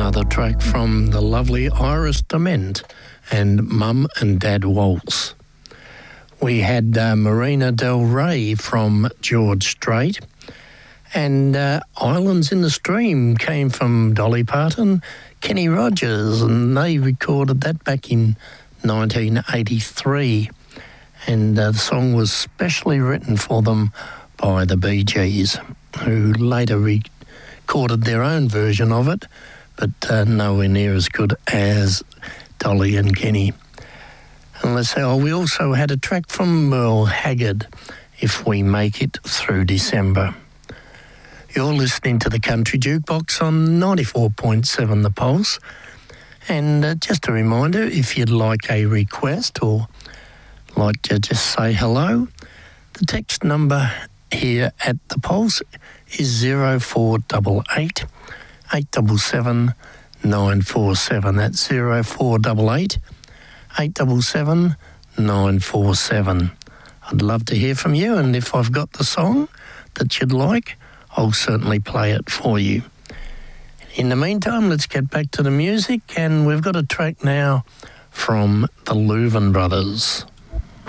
another track from the lovely Iris Dement and Mum and Dad Waltz. We had Marina Del Rey from George Strait, and Islands in the Stream came from Dolly Parton, Kenny Rogers, and they recorded that back in 1983. And the song was specially written for them by the Bee Gees, who later recorded their own version of it, but nowhere near as good as Dolly and Kenny. And let's say, we also had a track from Merle Haggard, If We Make It Through December. You're listening to the Country Jukebox on 94.7 The Pulse. And just a reminder, if you'd like a request or like to just say hello, the text number here at The Pulse is 0488 877 947. That's 0488 877 947. I'd love to hear from you, and if I've got the song that you'd like, I'll certainly play it for you. In the meantime, let's get back to the music, and we've got a track now from the Louvin Brothers.